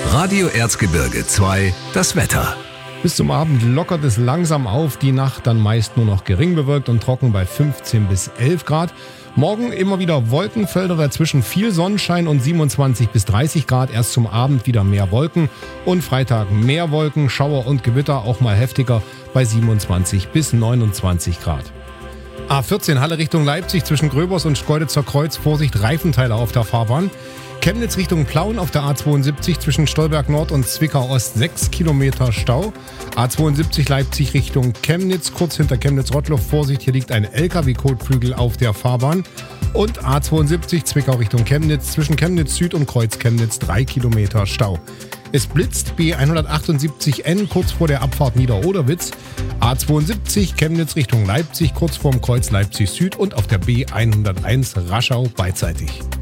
Radio Erzgebirge 2, das Wetter. Bis zum Abend lockert es langsam auf, die Nacht dann meist nur noch gering bewölkt und trocken bei 15 bis 11 Grad. Morgen immer wieder Wolkenfelder, dazwischen viel Sonnenschein und 27 bis 30 Grad. Erst zum Abend wieder mehr Wolken und Freitag mehr Wolken, Schauer und Gewitter, auch mal heftiger bei 27 bis 29 Grad. A14 Halle Richtung Leipzig zwischen Gröbers und Schkeuditzer Kreuz. Vorsicht, Reifenteile auf der Fahrbahn. Chemnitz Richtung Plauen auf der A72 zwischen Stolberg Nord und Zwickau Ost 6 Kilometer Stau. A72 Leipzig Richtung Chemnitz, kurz hinter Chemnitz-Rottloff. Vorsicht, hier liegt ein LKW-Kotflügel auf der Fahrbahn. Und A72 Zwickau Richtung Chemnitz zwischen Chemnitz Süd und Kreuz Chemnitz 3 Kilometer Stau. Es blitzt B178N kurz vor der Abfahrt Nieder-Oderwitz. A72 Chemnitz Richtung Leipzig kurz vorm Kreuz Leipzig Süd und auf der B101 Raschau beidseitig.